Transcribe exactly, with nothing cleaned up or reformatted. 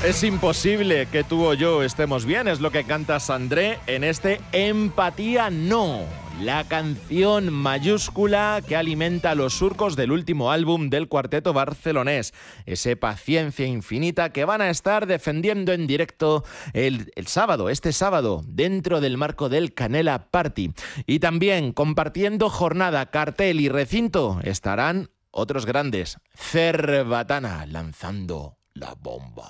Es imposible que tú o yo estemos bien, es lo que canta Sandré en este Empatía No, la canción mayúscula que alimenta los surcos del último álbum del cuarteto barcelonés, ese Paciencia Infinita que van a estar defendiendo en directo el, el sábado, este sábado, dentro del marco del Canela Party. Y también compartiendo jornada, cartel y recinto estarán otros grandes, Cerbatana lanzando la bomba.